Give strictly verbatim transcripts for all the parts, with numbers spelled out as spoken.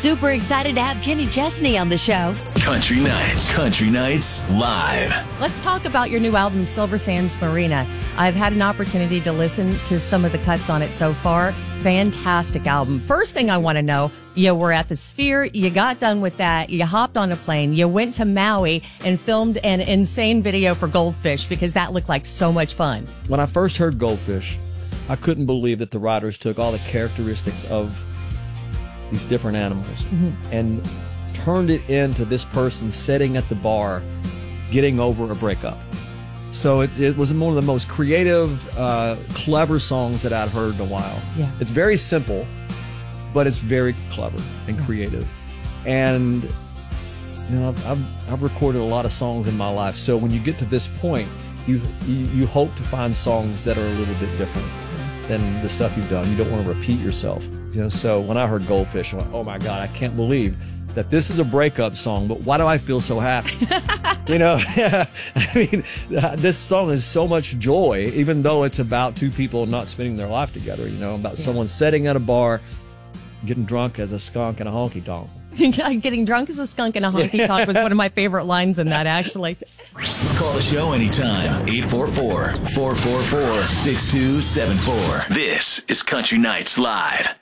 super excited to have Kenny Chesney on the show. Country Nights. Country Nights Live. Let's talk about your new album, Silver Sands Marina. I've had an opportunity to listen to some of the cuts on it so far. Fantastic album. First thing I want to know, you were at the Sphere, you got done with that, you hopped on a plane, you went to Maui and filmed an insane video for Goldfish because that looked like so much fun. When I first heard Goldfish, I couldn't believe that the writers took all the characteristics of these different animals mm-hmm. and turned it into this person sitting at the bar getting over a breakup. So it, it was one of the most creative, uh, clever songs that I'd heard in a while. Yeah. It's very simple, but it's very clever and yeah. creative. And you know, I've, I've, I've recorded a lot of songs in my life. So when you get to this point, you, you, you hope to find songs that are a little bit different than the stuff you've done. You don't want to repeat yourself. You know, so when I heard Goldfish, I went, oh my God, I can't believe that this is a breakup song, but why do I feel so happy? You know, I mean, uh, this song is so much joy, even though it's about two people not spending their life together, you know, about yeah. someone sitting at a bar, getting drunk as a skunk and a honky tonk. Getting drunk as a skunk and a honky tonk was one of my favorite lines in that, actually. Call the show anytime. eight four four, four four four, six two seven four. This is Country Nights Live.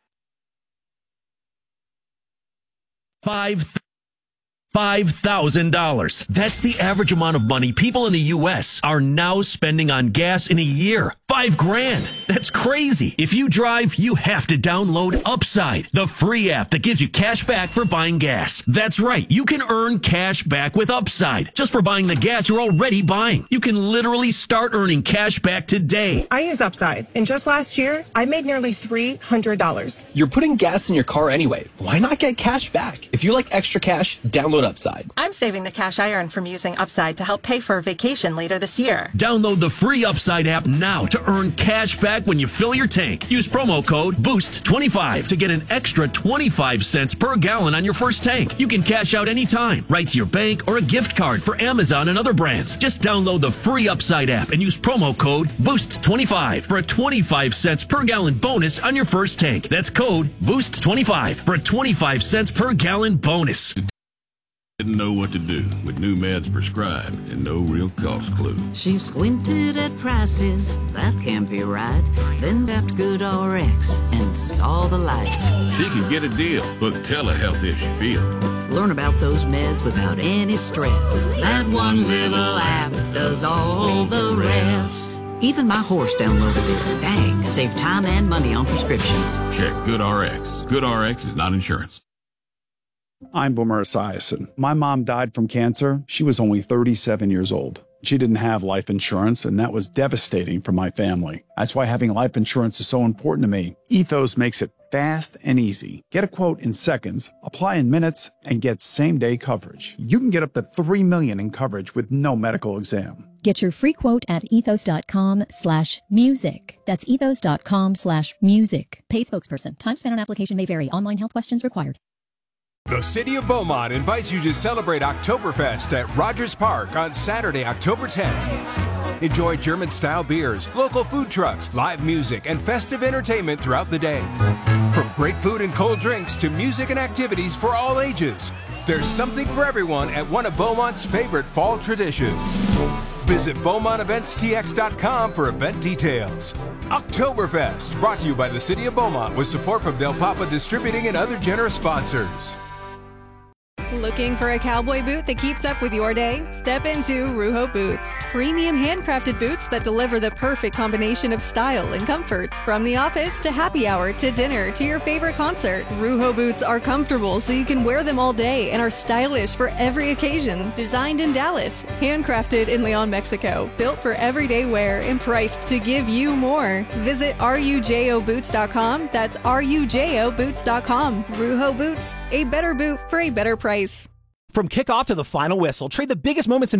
Five. five thousand dollars. That's the average amount of money people in the U S are now spending on gas in a year. Five grand. That's crazy. If you drive, you have to download Upside, the free app that gives you cash back for buying gas. That's right. You can earn cash back with Upside just for buying the gas you're already buying. You can literally start earning cash back today. I use Upside, and just last year, I made nearly three hundred dollars. You're putting gas in your car anyway. Why not get cash back? If you like extra cash, download Upside. I'm saving the cash I earn from using Upside to help pay for a vacation later this year. Download the free Upside app now to earn cash back when you fill your tank. Use promo code boost twenty-five to get an extra twenty-five cents per gallon on your first tank. You can cash out anytime, right to your bank or a gift card for Amazon and other brands. Just download the free Upside app and use promo code boost twenty-five for a twenty-five cents per gallon bonus on your first tank. That's code boost twenty-five for a twenty-five cents per gallon bonus. Didn't know what to do with new meds prescribed and no real cost clue. She squinted at prices, that can't be right. Then tapped GoodRx and saw the light. She could get a deal, but telehealth if she feel. Learn about those meds without any stress. That one little app does all the rest. Even my horse downloaded it. Dang, save time and money on prescriptions. Check GoodRx. GoodRx is not insurance. I'm Boomer Esiason. My mom died from cancer. She was only thirty-seven years old. She didn't have life insurance, and that was devastating for my family. That's why having life insurance is so important to me. Ethos makes it fast and easy. Get a quote in seconds, apply in minutes, and get same-day coverage. You can get up to three million dollars in coverage with no medical exam. Get your free quote at ethos.com slash music. That's ethos.com slash music. Paid spokesperson. Time spent on application may vary. Online health questions required. The City of Beaumont invites you to celebrate Oktoberfest at Rogers Park on Saturday, October tenth. Enjoy German-style beers, local food trucks, live music, and festive entertainment throughout the day. From great food and cold drinks to music and activities for all ages, there's something for everyone at one of Beaumont's favorite fall traditions. Visit Beaumont Events T X dot com for event details. Oktoberfest, brought to you by the City of Beaumont with support from Del Papa Distributing and other generous sponsors. Looking for a cowboy boot that keeps up with your day? Step into Ruho Boots. Premium handcrafted boots that deliver the perfect combination of style and comfort. From the office to happy hour to dinner to your favorite concert, Ruho Boots are comfortable so you can wear them all day and are stylish for every occasion. Designed in Dallas, handcrafted in Leon, Mexico. Built for everyday wear and priced to give you more. Visit rujo boots dot com. That's rujo boots dot com. Ruho Boots, a better boot for a better price. From kickoff to the final whistle, trade the biggest moments in